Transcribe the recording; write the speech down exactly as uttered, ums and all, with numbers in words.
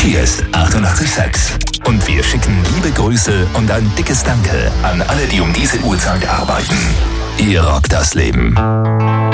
Hier ist achtundachtzig Komma sechs. Und wir schicken liebe Grüße und ein dickes Danke an alle, die um diese Uhrzeit arbeiten. Ihr rockt das Leben.